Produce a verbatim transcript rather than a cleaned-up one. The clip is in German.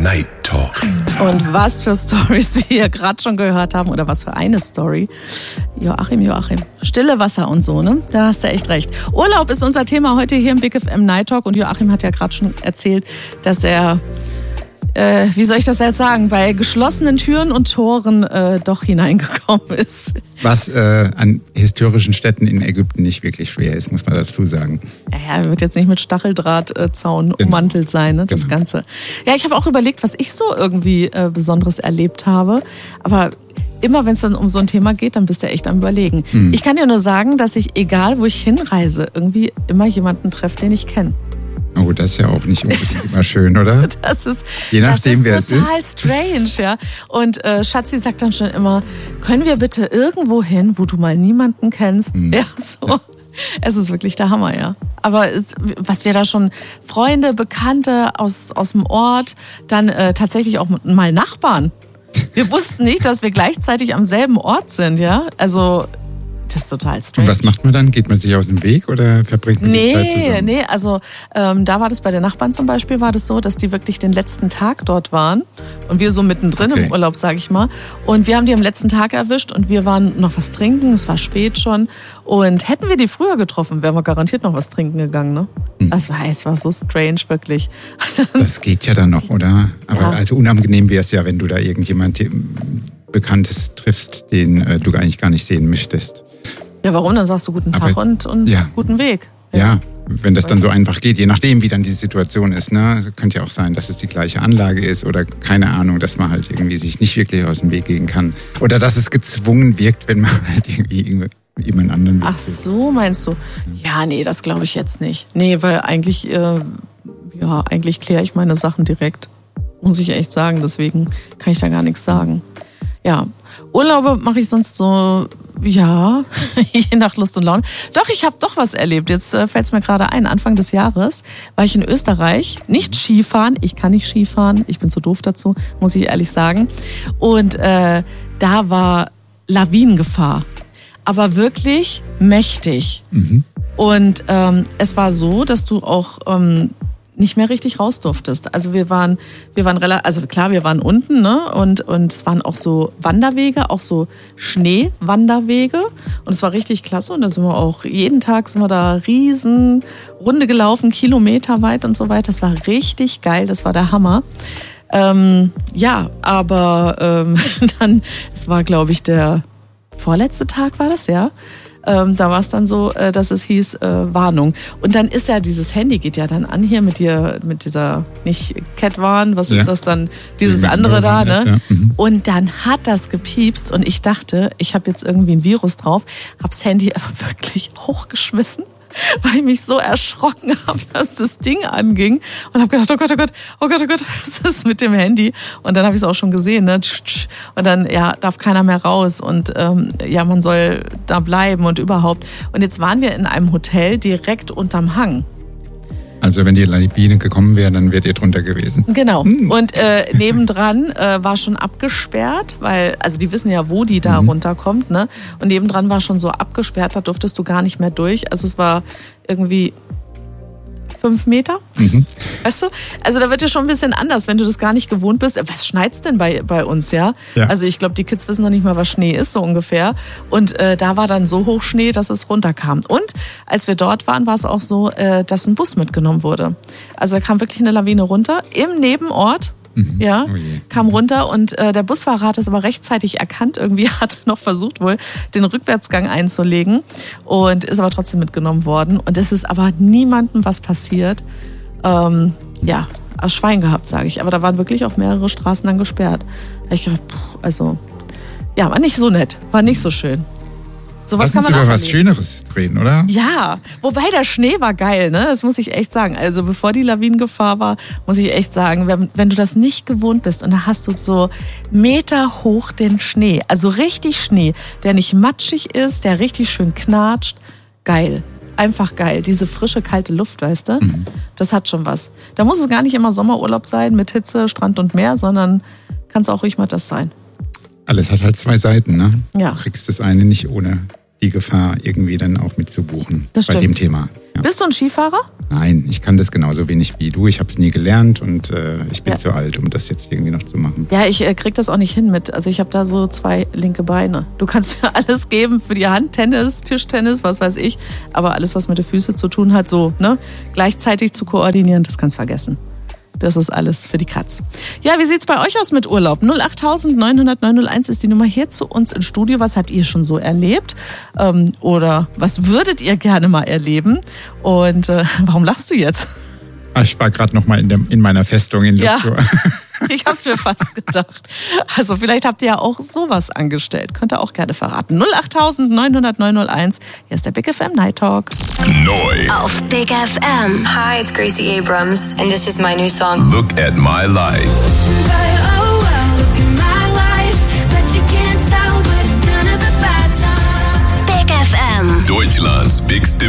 Night Talk. Und was für Stories wir hier gerade schon gehört haben, oder was für eine Story. Joachim, Joachim, stille Wasser und so, ne? Da hast du echt recht. Urlaub ist unser Thema heute hier im Big F M Night Talk. Und Joachim hat ja gerade schon erzählt, dass er, äh, wie soll ich das jetzt sagen, bei geschlossenen Türen und Toren äh, doch hineingekommen ist. Was äh, an historischen Städten in Ägypten nicht wirklich schwer ist, muss man dazu sagen. Ja, wird jetzt nicht mit Stacheldrahtzaun genau. ummantelt sein, ne, das genau. Ganze. Ja, ich habe auch überlegt, was ich so irgendwie äh, Besonderes erlebt habe. Aber immer wenn es dann um so ein Thema geht, dann bist du echt am Überlegen. Hm. Ich kann dir nur sagen, dass ich, egal wo ich hinreise, irgendwie immer jemanden treffe, den ich kenne. Oh, das ist ja auch nicht unbedingt immer schön, oder? Das ist, Je nachdem, das ist wer total es ist. strange, ja. Und äh, Schatzi sagt dann schon immer, können wir bitte irgendwo hin, wo du mal niemanden kennst? Hm. Ja, so. Ja. Es ist wirklich der Hammer, ja. Aber es, was wir da schon, Freunde, Bekannte aus, aus dem Ort, dann äh, tatsächlich auch mal Nachbarn. Wir wussten nicht, dass wir gleichzeitig am selben Ort sind, ja. Also das ist total strange. Und was macht man dann? Geht man sich aus dem Weg oder verbringt man nee, die Zeit zusammen? Nee, also ähm, da war das bei den Nachbarn zum Beispiel, war das so, dass die wirklich den letzten Tag dort waren und wir so mittendrin okay. im Urlaub, sag ich mal. Und wir haben die am letzten Tag erwischt und wir waren noch was trinken, es war spät schon. Und hätten wir die früher getroffen, wären wir garantiert noch was trinken gegangen, ne? Hm. Das war, es war so strange, wirklich. Das geht ja dann noch, oder? Aber ja. also unangenehm wäre es ja, wenn du da irgendjemand Bekanntes triffst, den äh, du eigentlich gar nicht sehen möchtest. Ja, warum? Dann sagst du guten Tag Aber, und, und ja. guten Weg. Ja. ja, wenn das dann so einfach geht, je nachdem, wie dann die Situation ist. Ne? Könnte ja auch sein, dass es die gleiche Anlage ist oder keine Ahnung, dass man halt irgendwie sich nicht wirklich aus dem Weg gehen kann. Oder dass es gezwungen wirkt, wenn man halt irgendwie jemand anderen Ach so, meinst du? Ja, nee, das glaube ich jetzt nicht. Nee, weil eigentlich, äh, ja, eigentlich kläre ich meine Sachen direkt. Muss ich echt sagen, deswegen kann ich da gar nichts sagen. Ja, Urlaube mache ich sonst so, ja, je nach Lust und Laune. Doch, ich habe doch was erlebt. Jetzt äh, fällt es mir gerade ein. Anfang des Jahres war ich in Österreich. Nicht Skifahren. Ich kann nicht Skifahren. Ich bin zu doof dazu, muss ich ehrlich sagen. Und äh, da war Lawinengefahr. Aber wirklich mächtig. Mhm. Und ähm, es war so, dass du auch ähm, nicht mehr richtig raus durftest. Also wir waren, wir waren relativ, also klar, wir waren unten, ne? Und und es waren auch so Wanderwege, auch so Schneewanderwege. Und es war richtig klasse. Und da sind wir auch jeden Tag sind wir da riesen Runde gelaufen, kilometerweit und so weiter. Das war richtig geil. Das war der Hammer. Ähm, ja, aber ähm, dann, es war, glaube ich, der vorletzte Tag war das, ja. Ähm, da war es dann so, äh, dass es hieß äh, Warnung. Und dann ist ja dieses Handy geht ja dann an hier mit dir, mit dieser, nicht Cat-Warn, was ja. ist das dann, dieses ja, andere da, ne? Ja. Mhm. Und dann hat das gepiepst und ich dachte, ich habe jetzt irgendwie ein Virus drauf, hab's Handy aber wirklich hochgeschmissen, weil ich mich so erschrocken habe, dass das Ding anging und habe gedacht, oh Gott, oh Gott, oh Gott, oh Gott, was ist mit dem Handy? Und dann habe ich es auch schon gesehen, ne? Und dann, ja, darf keiner mehr raus und ähm, ja, man soll da bleiben und überhaupt. Und jetzt waren wir in einem Hotel direkt unterm Hang. Also wenn die Lawine gekommen wäre, dann wärt ihr drunter gewesen. Genau. Mhm. Und äh, nebendran äh, war schon abgesperrt, weil, also die wissen ja, wo die da mhm. runterkommt, ne? Und nebendran war schon so abgesperrt, da durftest du gar nicht mehr durch. Also es war irgendwie fünf Meter. Mhm. Weißt du? Also da wird ja schon ein bisschen anders, wenn du das gar nicht gewohnt bist. Was schneit's denn bei, bei uns, ja? ja? Also ich glaube, die Kids wissen noch nicht mal, was Schnee ist, so ungefähr. Und äh, da war dann so hoch Schnee, dass es runterkam. Und als wir dort waren, war es auch so, äh, dass ein Bus mitgenommen wurde. Also da kam wirklich eine Lawine runter im Nebenort. Mhm. Ja, oh kam runter und äh, der Busfahrer hat es aber rechtzeitig erkannt. Irgendwie hat er noch versucht wohl, den Rückwärtsgang einzulegen und ist aber trotzdem mitgenommen worden. Und es ist aber niemandem was passiert. Ähm, ja, aus Schwein gehabt, sage ich. Aber da waren wirklich auch mehrere Straßen dann gesperrt. Da hab ich gedacht, puh, also, ja, war nicht so nett, war nicht so schön. So was Lass uns kann man über auch was erleben. Schöneres reden, oder? Ja, wobei der Schnee war geil, ne? Das muss ich echt sagen. Also bevor die Lawinengefahr war, muss ich echt sagen, wenn, wenn du das nicht gewohnt bist und da hast du so Meter hoch den Schnee, also richtig Schnee, der nicht matschig ist, der richtig schön knatscht, geil. Einfach geil. Diese frische, kalte Luft, weißt du? Mhm. Das hat schon was. Da muss es gar nicht immer Sommerurlaub sein mit Hitze, Strand und Meer, sondern kann es auch ruhig mal das sein. Alles hat halt zwei Seiten, ne? Ja. Du kriegst das eine nicht ohne die Gefahr irgendwie dann auch mit zu buchen Das bei stimmt. dem Thema. Ja. Bist du ein Skifahrer? Nein, ich kann das genauso wenig wie du. Ich habe es nie gelernt und äh, ich bin Ja. zu alt, um das jetzt irgendwie noch zu machen. Ja, ich äh, krieg das auch nicht hin mit. Also ich habe da so zwei linke Beine. Du kannst mir alles geben für die Hand, Tennis, Tischtennis, was weiß ich. Aber alles, was mit den Füßen zu tun hat, so ne, gleichzeitig zu koordinieren, das kannst vergessen. Das ist alles für die Katz. Ja, wie sieht's bei euch aus mit Urlaub? null acht neun null null neun null eins ist die Nummer hier zu uns ins Studio. Was habt ihr schon so erlebt? Ähm, oder was würdet ihr gerne mal erleben? Und äh, warum lachst du jetzt? Ah, ich war gerade noch mal in, dem, in meiner Festung in Ja. Luxor. Ich hab's mir fast gedacht. Also vielleicht habt ihr ja auch sowas angestellt. Könnt ihr auch gerne verraten. null acht neun null null neun null eins. Hier ist der Big F M Night Talk. Neu. Auf Big F M. Hi, it's Gracie Abrams, and this is my new song. Look at my life. Oh well, look at my life, but you can't tell, but it's kind of a bad time. Big F M. Deutschlands bigste